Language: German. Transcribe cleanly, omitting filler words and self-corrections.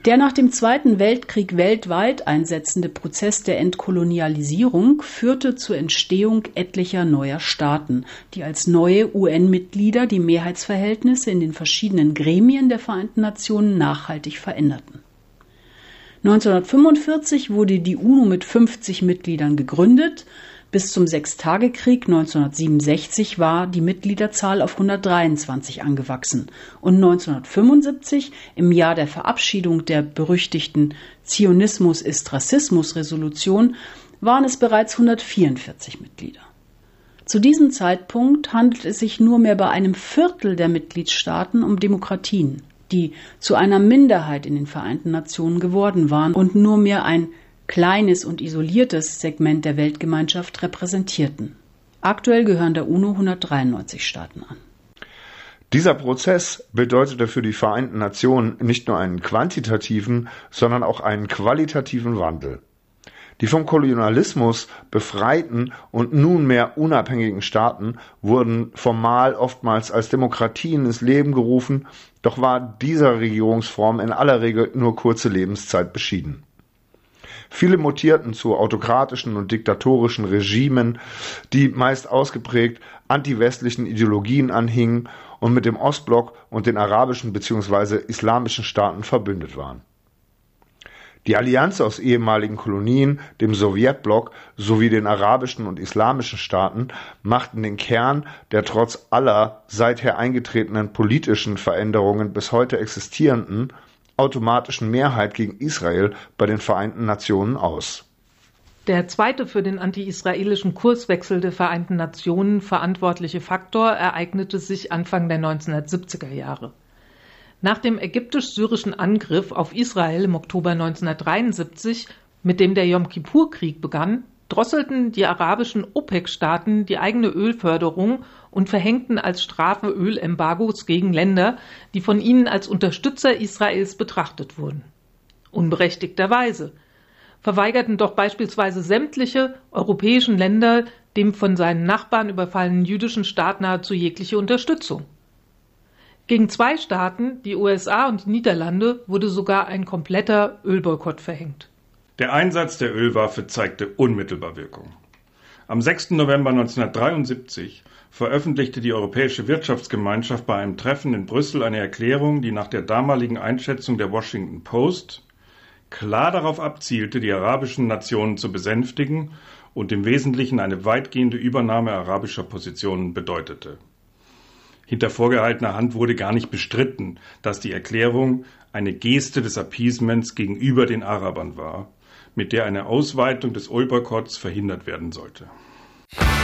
Der nach dem Zweiten Weltkrieg weltweit einsetzende Prozess der Entkolonialisierung führte zur Entstehung etlicher neuer Staaten, die als neue UN-Mitglieder die Mehrheitsverhältnisse in den verschiedenen Gremien der Vereinten Nationen nachhaltig veränderten. 1945 wurde die UNO mit 50 Mitgliedern gegründet. Bis zum Sechstagekrieg 1967 war die Mitgliederzahl auf 123 angewachsen und 1975, im Jahr der Verabschiedung der berüchtigten Zionismus-ist-Rassismus-Resolution, waren es bereits 144 Mitglieder. Zu diesem Zeitpunkt handelt es sich nur mehr bei einem Viertel der Mitgliedstaaten um Demokratien, die zu einer Minderheit in den Vereinten Nationen geworden waren und nur mehr ein kleines und isoliertes Segment der Weltgemeinschaft repräsentierten. Aktuell gehören der UNO 193 Staaten an. Dieser Prozess bedeutete für die Vereinten Nationen nicht nur einen quantitativen, sondern auch einen qualitativen Wandel. Die vom Kolonialismus befreiten und nunmehr unabhängigen Staaten wurden formal oftmals als Demokratien ins Leben gerufen, doch war dieser Regierungsform in aller Regel nur kurze Lebenszeit beschieden. Viele mutierten zu autokratischen und diktatorischen Regimen, die meist ausgeprägt antiwestlichen Ideologien anhingen und mit dem Ostblock und den arabischen bzw. islamischen Staaten verbündet waren. Die Allianz aus ehemaligen Kolonien, dem Sowjetblock sowie den arabischen und islamischen Staaten machten den Kern der trotz aller seither eingetretenen politischen Veränderungen bis heute existierenden automatischen Mehrheit gegen Israel bei den Vereinten Nationen aus. Der zweite für den anti-israelischen Kurswechsel der Vereinten Nationen verantwortliche Faktor ereignete sich Anfang der 1970er Jahre. Nach dem ägyptisch-syrischen Angriff auf Israel im Oktober 1973, mit dem der Jom-Kippur-Krieg begann, drosselten die arabischen OPEC-Staaten die eigene Ölförderung und verhängten als Strafe Ölembargos gegen Länder, die von ihnen als Unterstützer Israels betrachtet wurden. Unberechtigterweise verweigerten doch beispielsweise sämtliche europäischen Länder dem von seinen Nachbarn überfallenen jüdischen Staat nahezu jegliche Unterstützung. Gegen zwei Staaten, die USA und die Niederlande, wurde sogar ein kompletter Ölboykott verhängt. Der Einsatz der Ölwaffe zeigte unmittelbar Wirkung. Am 6. November 1973 veröffentlichte die Europäische Wirtschaftsgemeinschaft bei einem Treffen in Brüssel eine Erklärung, die nach der damaligen Einschätzung der Washington Post klar darauf abzielte, die arabischen Nationen zu besänftigen und im Wesentlichen eine weitgehende Übernahme arabischer Positionen bedeutete. Hinter vorgehaltener Hand wurde gar nicht bestritten, dass die Erklärung eine Geste des Appeasements gegenüber den Arabern war, mit der eine Ausweitung des Ölboykotts verhindert werden sollte.